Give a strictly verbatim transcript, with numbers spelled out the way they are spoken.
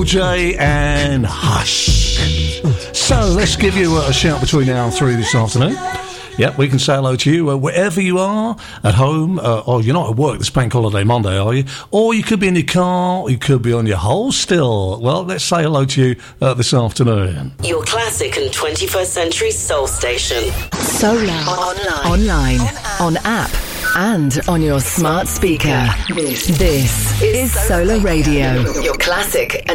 Jay and Hush. So let's give you a shout between now and three this afternoon. Yep, we can say hello to you uh, wherever you are, at home, uh, or you're not at work this bank holiday Monday, are you? Or you could be in your car, or you could be on your hole still. Well, let's say hello to you uh, this afternoon. Your classic and twenty-first century soul station. Solar. Online. Online. On app. And on your smart speaker. This, this is Solar Radio. Your classic